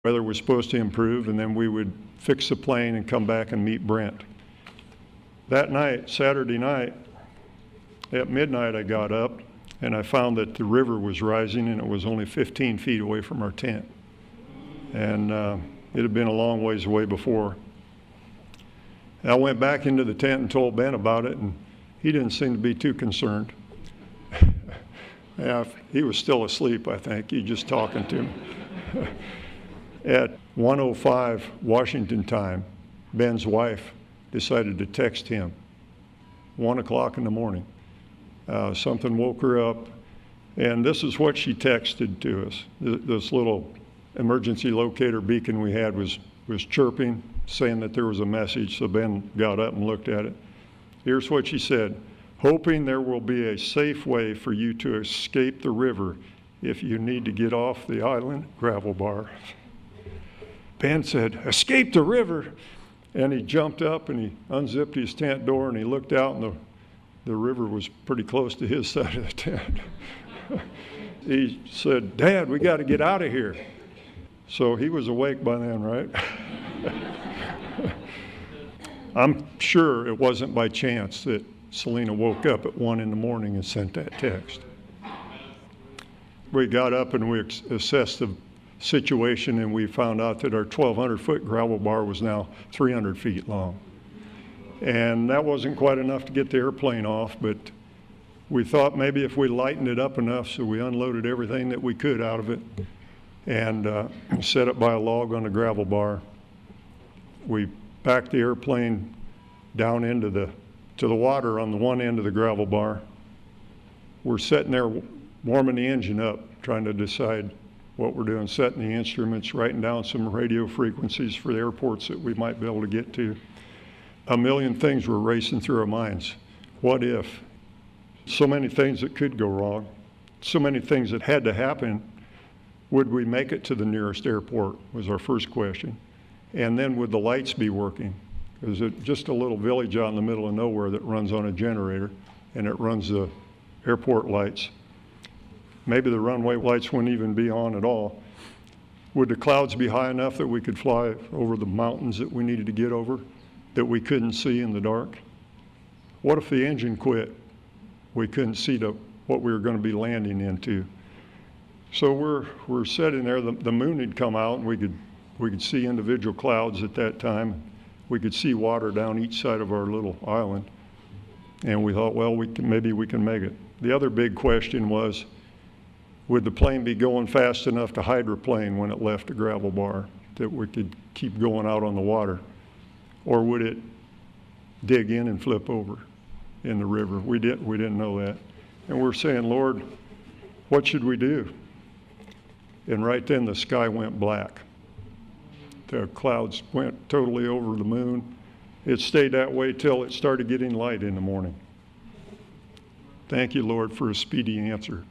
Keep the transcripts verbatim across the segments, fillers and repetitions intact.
Weather was supposed to improve, and then we would fix the plane and come back and meet Brent. That night, Saturday night, at midnight, I got up and I found that the river was rising and it was only fifteen feet away from our tent. And uh, it had been a long ways away before. I went back into the tent and told Ben about it, and he didn't seem to be too concerned. Yeah, he was still asleep, I think. He just talking to him. At one oh five Washington time, Ben's wife decided to text him, one o'clock in the morning. Uh, something woke her up, and this is what she texted to us. This little emergency locator beacon we had was, was chirping, saying that there was a message, so Ben got up and looked at it. Here's what she said: hoping there will be a safe way for you to escape the river if you need to get off the island gravel bar. Ben said, escape the river? And he jumped up and he unzipped his tent door and he looked out, and the, the river was pretty close to his side of the tent. He said, Dad, we got to get out of here. So he was awake by then, right? I'm sure it wasn't by chance that Selena woke up at one in the morning and sent that text. We got up and we assessed the situation, and we found out that our twelve hundred foot gravel bar was now three hundred feet long. And that wasn't quite enough to get the airplane off, but we thought maybe if we lightened it up enough, so we unloaded everything that we could out of it and uh, set it by a log on the gravel bar. We backed the airplane down into the to the water on the one end of the gravel bar. We're sitting there warming the engine up, trying to decide what we're doing, setting the instruments, writing down some radio frequencies for the airports that we might be able to get to. A million things were racing through our minds. What if? So many things that could go wrong, so many things that had to happen. Would we make it to the nearest airport was our first question. And then would the lights be working? Is it just a little village out in the middle of nowhere that runs on a generator, and it runs the airport lights? Maybe the runway lights wouldn't even be on at all. Would the clouds be high enough that we could fly over the mountains that we needed to get over that we couldn't see in the dark? What if the engine quit? We couldn't see the, what we were going to be landing into. So we're we're sitting there. The, the moon had come out, and we could we could see individual clouds at that time. We could see water down each side of our little island, and we thought, well, we can, maybe we can make it. The other big question was, would the plane be going fast enough to hydroplane when it left the gravel bar that we could keep going out on the water? Or would it dig in and flip over in the river? We didn't, we didn't know that. And we're saying, Lord, what should we do? And right then the sky went black. The clouds went totally over the moon. It stayed that way till it started getting light in the morning. Thank you, Lord, for a speedy answer.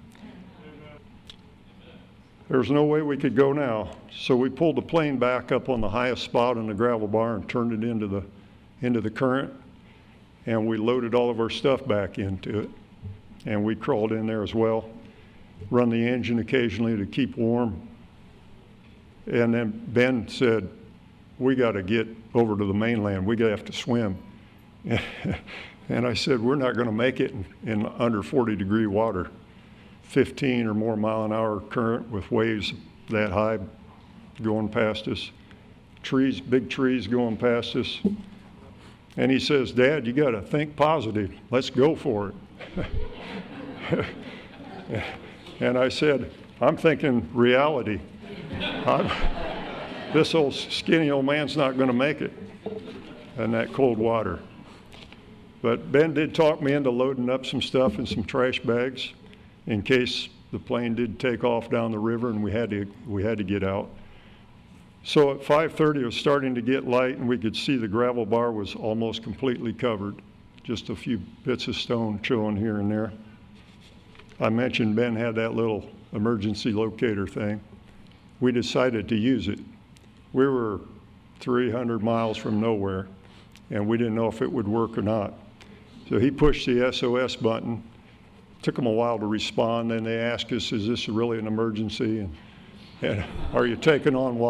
There was no way we could go now, so we pulled the plane back up on the highest spot on the gravel bar and turned it into the into the current, and we loaded all of our stuff back into it, and we crawled in there as well, run the engine occasionally to keep warm. And then Ben said, we got to get over to the mainland. We have to swim. And I said, we're not going to make it in, in under forty degree water. fifteen or more mile an hour current with waves that high going past us, trees, big trees going past us. And he says, Dad, you got to think positive. Let's go for it. And I said, I'm thinking reality. I'm, this old skinny old man's not going to make it in that cold water. But Ben did talk me into loading up some stuff in some trash bags in case the plane did take off down the river and we had to we had to get out. So at five thirty it was starting to get light, and we could see the gravel bar was almost completely covered. Just a few bits of stone showing here and there. I mentioned Ben had that little emergency locator thing. We decided to use it. We were three hundred miles from nowhere, and we didn't know if it would work or not. So he pushed the S O S button. Took them a while to respond. Then they asked us, is this really an emergency? And And are you taking on